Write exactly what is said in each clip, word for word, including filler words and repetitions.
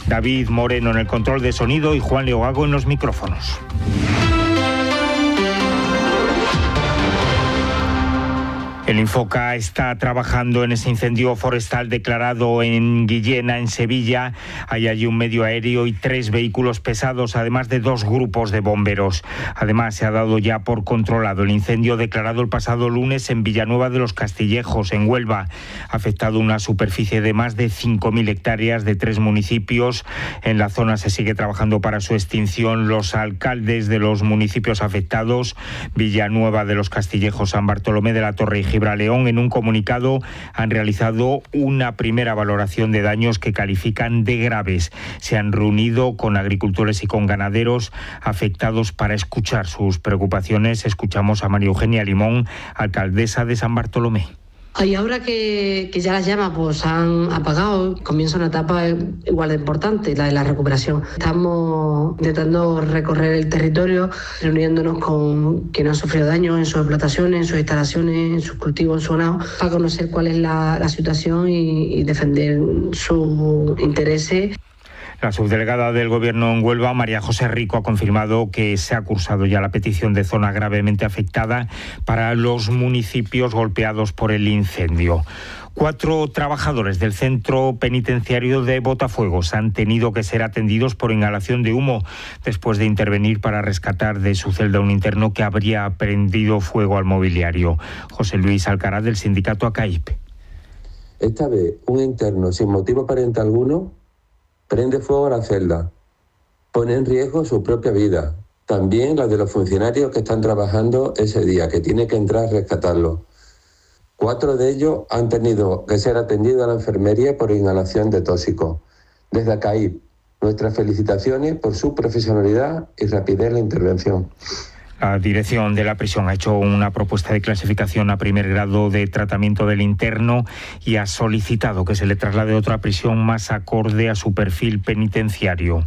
David Moreno en el control de sonido y Juan Leogago en los micrófonos. El Infoca está trabajando en ese incendio forestal declarado en Guillena, en Sevilla. Hay allí un medio aéreo y tres vehículos pesados, además de dos grupos de bomberos. Además, se ha dado ya por controlado el incendio declarado el pasado lunes en Villanueva de los Castillejos, en Huelva. Ha afectado una superficie de más de cinco mil hectáreas de tres municipios. En la zona se sigue trabajando para su extinción. Los alcaldes de los municipios afectados, Villanueva de los Castillejos, San Bartolomé de la Torre y Gibraleón, en un comunicado han realizado una primera valoración de daños que califican de graves. Se han reunido con agricultores y con ganaderos afectados para escuchar sus preocupaciones. Escuchamos a María Eugenia Limón, alcaldesa de San Bartolomé. Y ahora que, que ya las llamas pues han apagado, comienza una etapa igual de importante, la de la recuperación. Estamos intentando recorrer el territorio, reuniéndonos con quienes han sufrido daños en sus explotaciones, en sus instalaciones, en sus cultivos, en su ganado, para conocer cuál es la, la situación y, y defender sus intereses. La subdelegada del Gobierno en Huelva, María José Rico, ha confirmado que se ha cursado ya la petición de zona gravemente afectada para los municipios golpeados por el incendio. Cuatro trabajadores del centro penitenciario de Botafuegos han tenido que ser atendidos por inhalación de humo después de intervenir para rescatar de su celda un interno que habría prendido fuego al mobiliario. José Luis Alcaraz, del sindicato ACAIP. Esta vez, un interno sin motivo aparente alguno prende fuego a la celda, pone en riesgo su propia vida, también la de los funcionarios que están trabajando ese día, que tiene que entrar a rescatarlo. Cuatro de ellos han tenido que ser atendidos a la enfermería por inhalación de tóxicos. Desde ACAIP, nuestras felicitaciones por su profesionalidad y rapidez en la intervención. La dirección de la prisión ha hecho una propuesta de clasificación a primer grado de tratamiento del interno y ha solicitado que se le traslade a otra prisión más acorde a su perfil penitenciario.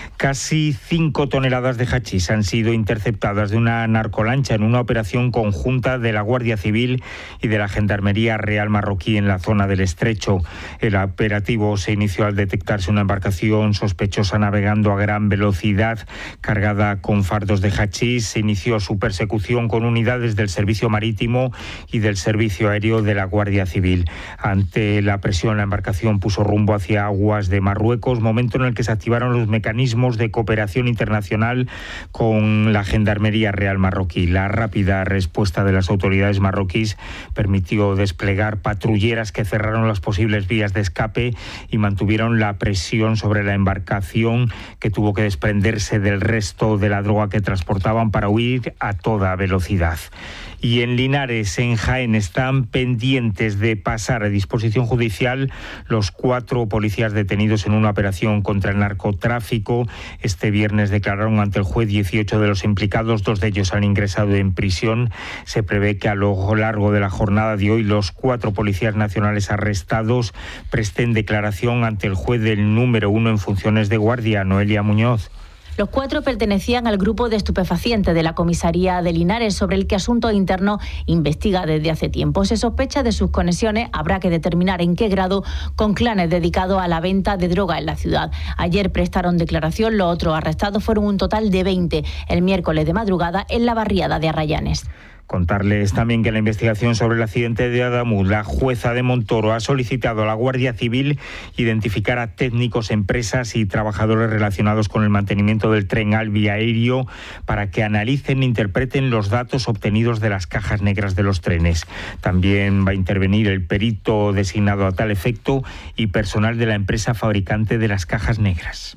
Casi cinco toneladas de hachís han sido interceptadas de una narcolancha en una operación conjunta de la Guardia Civil y de la Gendarmería Real Marroquí en la zona del Estrecho. El operativo se inició al detectarse una embarcación sospechosa navegando a gran velocidad cargada con fardos de hachís. Se inició su persecución con unidades del Servicio Marítimo y del Servicio Aéreo de la Guardia Civil. Ante la presión, la embarcación puso rumbo hacia aguas de Marruecos, momento en el que se activaron los mecanismos de cooperación internacional con la Gendarmería Real Marroquí. La rápida respuesta de las autoridades marroquíes permitió desplegar patrulleras que cerraron las posibles vías de escape y mantuvieron la presión sobre la embarcación, que tuvo que desprenderse del resto de la droga que transportaban para huir a toda velocidad. Y en Linares, en Jaén, están pendientes de pasar a disposición judicial los cuatro policías detenidos en una operación contra el narcotráfico. Este viernes declararon ante el juez dieciocho de los implicados, dos de ellos han ingresado en prisión. Se prevé que a lo largo de la jornada de hoy los cuatro policías nacionales arrestados presten declaración ante el juez del número uno en funciones de guardia, Noelia Muñoz. Los cuatro pertenecían al grupo de estupefacientes de la comisaría de Linares, sobre el que Asuntos Internos investiga desde hace tiempo. Se sospecha de sus conexiones, habrá que determinar en qué grado, con clanes dedicados a la venta de droga en la ciudad. Ayer prestaron declaración, los otros arrestados fueron un total de veinte, el miércoles de madrugada en la barriada de Arrayanes. Contarles también que en la investigación sobre el accidente de Adamuz, la jueza de Montoro ha solicitado a la Guardia Civil identificar a técnicos, empresas y trabajadores relacionados con el mantenimiento del tren Alvia aéreo para que analicen e interpreten los datos obtenidos de las cajas negras de los trenes. También va a intervenir el perito designado a tal efecto y personal de la empresa fabricante de las cajas negras.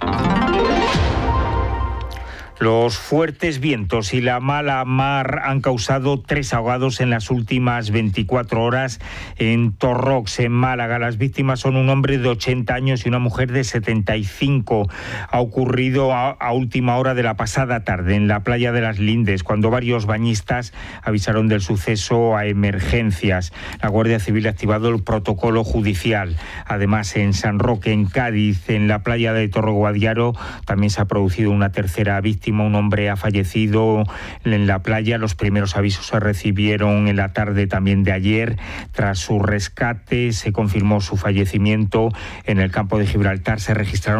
Los fuertes vientos y la mala mar han causado tres ahogados en las últimas veinticuatro horas en Torrox, en Málaga. Las víctimas son un hombre de ochenta años y una mujer de setenta y cinco. Ha ocurrido a, a última hora de la pasada tarde en la playa de Las Lindes, cuando varios bañistas avisaron del suceso a emergencias. La Guardia Civil ha activado el protocolo judicial. Además, en San Roque, en Cádiz, en la playa de Torre Guadiaro, también se ha producido una tercera víctima. Un hombre ha fallecido en la playa. Los primeros avisos se recibieron en la tarde también de ayer. Tras su rescate se confirmó su fallecimiento. En el campo de Gibraltar se registraron